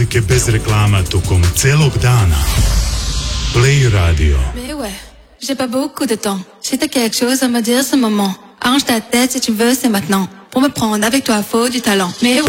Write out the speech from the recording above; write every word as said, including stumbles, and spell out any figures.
Bez reklama tokom celog dana. Play Radio. Mais ouais, j'ai pas beaucoup de temps. Si t'as quelque chose à me dire ce moment, arrange ta tête si tu veux, c'est maintenant. Pour me prendre avec toi, faut du talent. Mais ouais.